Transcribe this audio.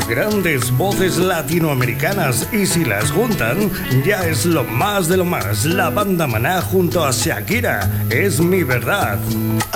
Grandes voces latinoamericanas, y si las juntan, ya es lo más de lo más. La banda Maná junto a Shakira, Es mi verdad.